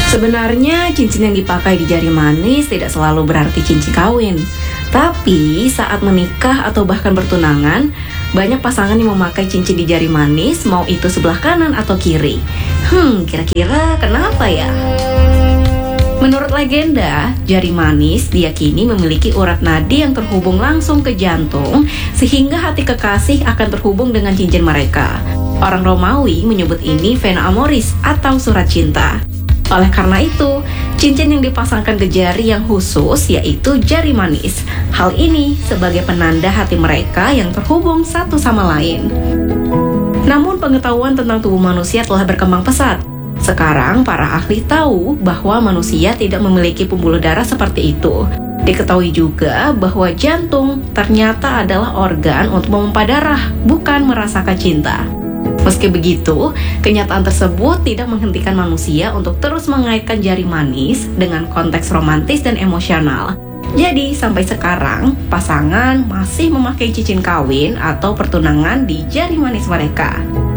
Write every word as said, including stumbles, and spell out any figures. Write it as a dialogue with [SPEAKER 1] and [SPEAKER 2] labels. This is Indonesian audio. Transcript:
[SPEAKER 1] Sebenarnya cincin yang dipakai di jari manis tidak selalu berarti cincin kawin. Tapi saat menikah atau bahkan bertunangan, banyak pasangan yang memakai cincin di jari manis, mau itu sebelah kanan atau kiri. Hmm, kira-kira kenapa ya? Menurut legenda, jari manis diyakini memiliki urat nadi yang terhubung langsung ke jantung, sehingga hati kekasih akan terhubung dengan cincin mereka. Orang Romawi menyebut ini vena amoris atau surat cinta. Oleh karena itu, cincin yang dipasangkan ke jari yang khusus yaitu jari manis. Hal ini sebagai penanda hati mereka yang terhubung satu sama lain. Namun pengetahuan tentang tubuh manusia telah berkembang pesat. Sekarang para ahli tahu bahwa manusia tidak memiliki pembuluh darah seperti itu. Diketahui juga bahwa jantung ternyata adalah organ untuk memompa darah, bukan merasakan cinta. Meski begitu, kenyataan tersebut tidak menghentikan manusia untuk terus mengaitkan jari manis dengan konteks romantis dan emosional. Jadi, sampai sekarang, pasangan masih memakai cincin kawin atau pertunangan di jari manis mereka.